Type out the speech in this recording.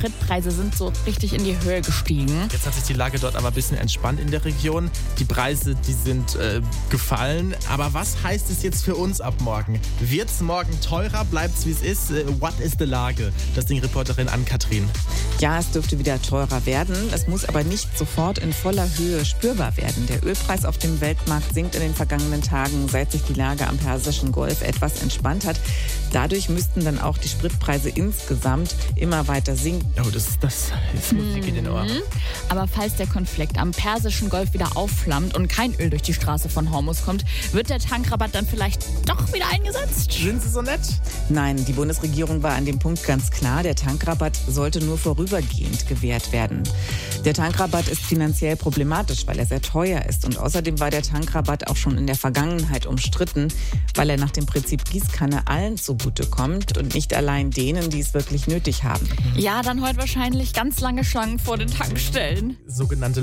Spritpreise sind so richtig in die Höhe gestiegen. Jetzt hat sich die Lage dort aber ein bisschen entspannt in der Region. Die Preise, die sind gefallen. Aber was heißt es jetzt für uns ab morgen? Wird's morgen teurer? Bleibt's wie es ist? What is the Lage? Das Ding-Reporterin Ann-Kathrin. Ja, es dürfte wieder teurer werden. Es muss aber nicht sofort in voller Höhe spürbar werden. Der Ölpreis auf dem Weltmarkt sinkt in den vergangenen Tagen, seit sich die Lage am Persischen Golf etwas entspannt hat. Dadurch müssten dann auch die Spritpreise insgesamt immer weiter sinken. Oh, das ist Musik in den Ohren. Aber falls der Konflikt am Persischen Golf wieder aufflammt und kein Öl durch die Straße von Hormuz kommt, wird der Tankrabatt dann vielleicht doch wieder eingesetzt? Sind Sie so nett? Nein, die Bundesregierung war an dem Punkt ganz klar, der Tankrabatt sollte nur vorübergehend gewährt werden. Der Tankrabatt ist finanziell problematisch, weil er sehr teuer ist. Und außerdem war der Tankrabatt auch schon in der Vergangenheit umstritten, weil er nach dem Prinzip Gießkanne allen zugutekommt und nicht allein denen, die es wirklich nötig haben. Ja, dann heute wahrscheinlich ganz lange Schlangen vor den Tankstellen. Sogenannte